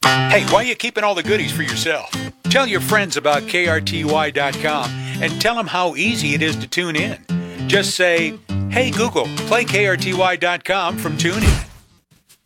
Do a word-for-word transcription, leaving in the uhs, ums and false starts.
Hey, why are you keeping all the goodies for yourself? Tell your friends about K R T Y dot com and tell them how easy it is to tune in. Just say, hey Google, play K R T Y dot com from TuneIn.